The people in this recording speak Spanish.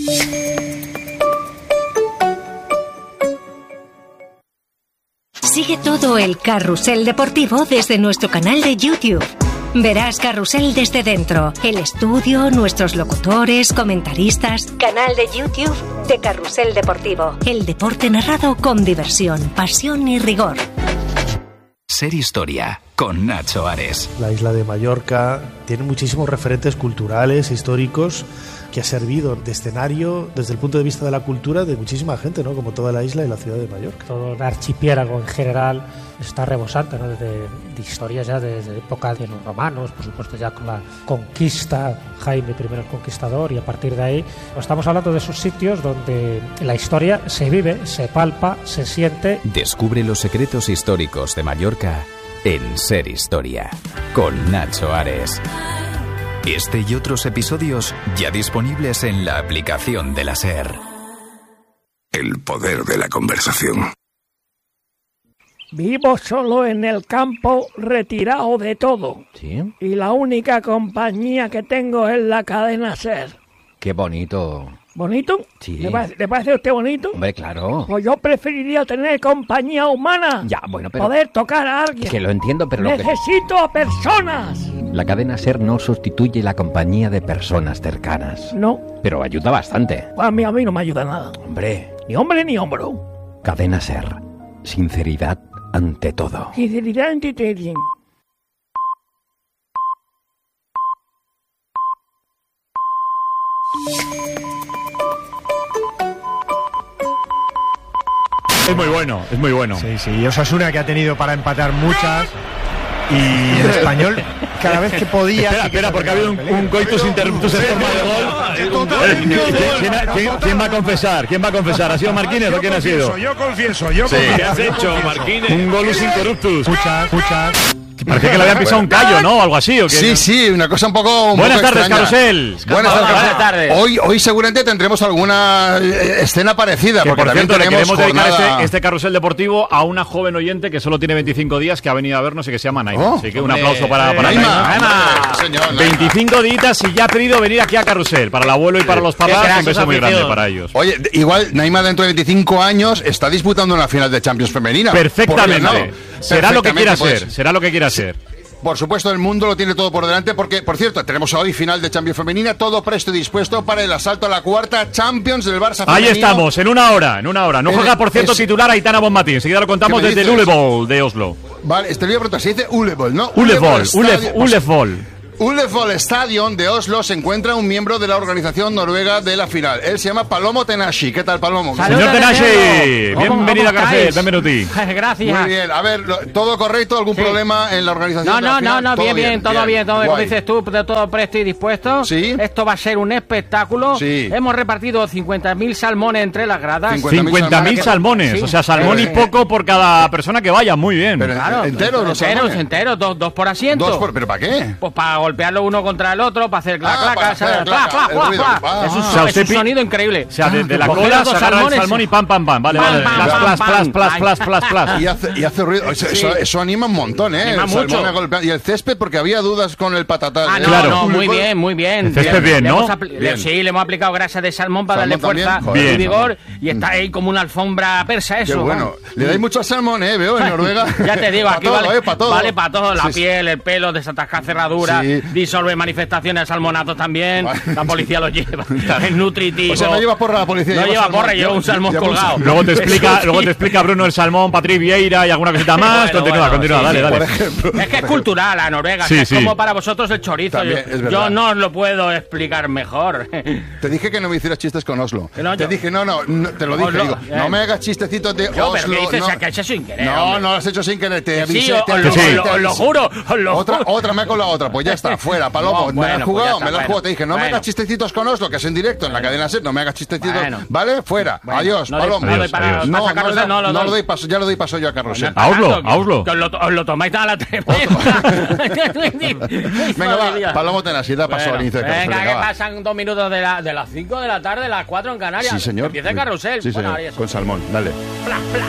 Sigue todo el carrusel deportivo desde nuestro canal de YouTube. Verás Carrusel desde dentro, el estudio, nuestros locutores, comentaristas. Canal de YouTube de Carrusel Deportivo. El deporte narrado con diversión, pasión y rigor. Ser Historia, con Nacho Ares. La isla de Mallorca tiene muchísimos referentes culturales, históricos, que ha servido de escenario desde el punto de vista de la cultura de muchísima gente, ¿no? Como toda la isla y la ciudad de Mallorca. Todo el archipiélago en general está rebosante, ¿no? de historias ya desde época de los romanos, por supuesto ya con la conquista, Jaime I el Conquistador, y a partir de ahí estamos hablando de esos sitios donde la historia se vive, se palpa, se siente. Descubre los secretos históricos de Mallorca en Ser Historia, con Nacho Ares. Este y otros episodios ya disponibles en la aplicación de la SER. El poder de la conversación. Vivo solo en el campo, retirado de todo. ¿Sí? Y la única compañía que tengo es la cadena SER. Qué bonito. ¿Bonito? Sí. ¿Le parece a usted bonito? Hombre, claro. Pues yo preferiría tener compañía humana. Ya, bueno, pero... Poder tocar a alguien. Que lo entiendo, pero... Necesito a personas. La cadena SER no sustituye la compañía de personas cercanas. No. Pero ayuda bastante. A mí no me ayuda nada. Hombre. Ni hombre ni hombro. Cadena SER. Sinceridad ante todo. Sinceridad ante todo. Es muy bueno, es muy bueno. Sí, sí, y Osasuna que ha tenido para empatar muchas. Y el Español, cada vez que podía... Espera, porque ha habido un coitus interruptus en forma de gol. ¿Quién va a confesar? ¿Quién va a confesar? ¿Ha sido Marquínez o quién ha sido? Yo confieso. ¿Qué has hecho, Marquínez? Un golus interruptus. Muchas. Parece que le habían pisado un callo, ¿no? Algo así, ¿o qué? Sí, una cosa un poco Buenas tardes, extraña. Carrusel. Buenas tardes. Hoy seguramente tendremos alguna escena parecida. Que, porque por también cierto, le queremos dedicar jornada... este carrusel deportivo a una joven oyente que solo tiene 25 días, que ha venido a vernos y que se llama Naima. Así que un aplauso para Naima. 25 días y ya ha pedido venir aquí a Carrusel. Para el abuelo y para los papás, un beso muy grande para ellos. Oye, igual Naima dentro de 25 años está disputando una final de Champions femenina. Perfectamente. Será lo que quiera ser. Será lo que quiera ser. Por supuesto, el mundo lo tiene todo por delante porque, por cierto, tenemos hoy final de Champions femenina, todo presto y dispuesto para el asalto a la cuarta Champions del Barça femenino. Ahí estamos, en una hora. No juega, por cierto, titular Aitana Bonmatí. Enseguida lo contamos desde el Ullevol de Oslo. Vale, te voy a preguntar, se dice Ullevol, ¿no? Ullevol. Ullevol Stadion de Oslo se encuentra un miembro de la organización noruega de la final. Él se llama Palomo Tenashi. ¿Qué tal, Palomo? Señor Tenashi, bienvenido a Carrusel, bienvenido. Gracias. Muy bien. A ver, ¿todo correcto? ¿Algún problema en la organización? No, bien, todo bien. Como dices tú, todo presto y dispuesto. Sí. Esto va a ser un espectáculo. Sí. Hemos repartido 50.000 salmones entre las gradas. 50.000 salmones. Sí. O sea, salmón y poco por cada persona que vaya. Muy bien. Pero claro, enteros, dos por asiento. ¿Pero para qué? Pues para golpearlo uno contra el otro, para hacer clac. Es un sonido increíble. O sea, de la cola se agarra el salmón y pam. Vale. Plas. Y hace ruido. Eso anima un montón, ¿eh? Anima mucho. Y el césped, porque había dudas con el patatal. No, muy bien. El césped bien, ¿no? Sí, le hemos aplicado grasa de salmón para darle fuerza y vigor. Y está ahí como una alfombra persa eso. Qué bueno. Le dais mucho al salmón, veo, en Noruega. Ya te digo, aquí vale para todo. Vale para todo. La piel, el pelo, desatascar cerraduras, disolver manifestaciones de salmonatos también. La policía lo lleva. Es nutritivo. O sea, no lleva porra la policía. No lleva porra, lleva un salmón colgado. Luego te explica Bruno el salmón, Patrick Vieira y alguna cosita más. Continúa, dale. Por ejemplo. Es que es cultural a Noruega, es como para vosotros el chorizo. Yo no os lo puedo explicar mejor. Te dije que no me hicieras chistes con Oslo. Te dije, no, te lo dije. Digo, no me hagas chistecitos de Oslo. Pero ¿qué dices? Que has hecho sin querer. No lo has hecho sin querer. Te avisé. Os lo juro. Otra me con la otra. Pues ya está, fuera, Palomo. Me lo has jugado. Te dije, no me hagas chistecitos con Oslo, que es en directo en la cadena SER. No me hagas chistecitos. ¿Vale? Fuera. Adiós, Palomo. No lo doy paso. Ya lo doy paso yo a Carrusel. A Oslo. Os lo tomáis a la tremenda. Venga, va. Palomo Tenashi, da paso al inicio de Carrusel. Venga, que pasan 2 minutos de las 5 de la tarde, las 4 en Canarias. Sí, señor. Empieza el Carrusel. Sí, señor. Con salmón. Dale.